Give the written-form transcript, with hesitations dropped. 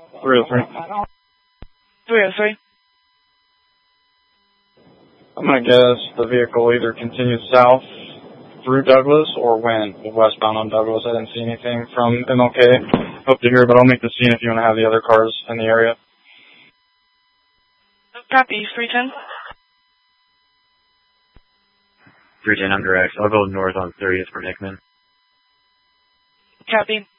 303. 303. I'm going to guess the vehicle either continued south through Douglas or went westbound on Douglas. I didn't see anything from MLK. Hope to hear, but I'll make the scene if you want to have the other cars in the area. Copy, 310. 310, I'm direct. I'll go north on 30th for Hickman. Copy.